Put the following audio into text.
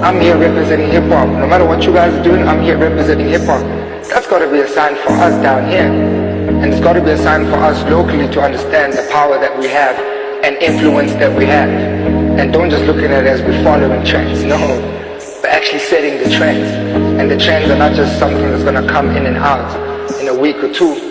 I'm here representing hip-hop. No matter what you guys are doing, I'm here representing hip-hop. That's got to be a sign for us down here. And it's got to be a sign for us locally to understand the power that we have and influence that we have. And don't just look at it as we're following trends. No, we're actually setting the trends. And the trends are not just something that's going to come in and out in a week or two.